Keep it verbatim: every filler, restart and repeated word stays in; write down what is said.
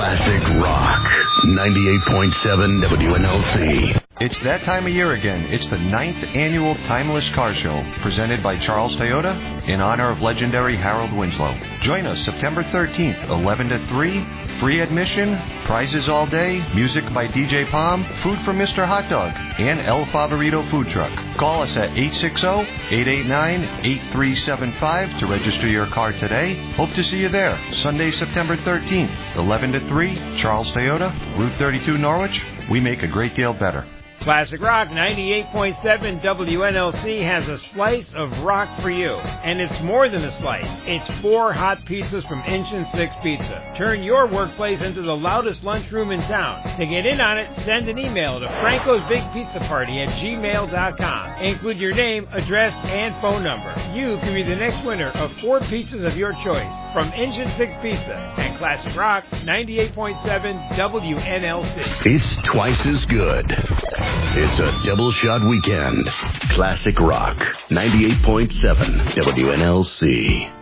Classic Rock. ninety-eight point seven W N L C. It's that time of year again. It's the ninth annual Timeless Car Show, presented by Charles Toyota in honor of legendary Harold Winslow. Join us September thirteenth, eleven to three. Free admission, prizes all day, music by D J Palm, food from Mister Hot Dog, and El Favorito Food Truck. Call us at eight six zero, eight eight nine, eight three seven five to register your car today. Hope to see you there. Sunday, September thirteenth, eleven to three, Charles Toyota, Route thirty-two, Norwich. We make a great deal better. Classic Rock ninety-eight point seven W N L C has a slice of rock for you. And it's more than a slice. It's four hot pizzas from Engine six Pizza. Turn your workplace into the loudest lunchroom in town. To get in on it, send an email to Franco's Big Pizza Party at gmail dot com. Include your name, address, and phone number. You can be the next winner of four pizzas of your choice from Engine six Pizza and Classic Rock ninety-eight point seven W N L C. It's twice as good. It's a double shot weekend. Classic Rock, ninety-eight point seven W N L C.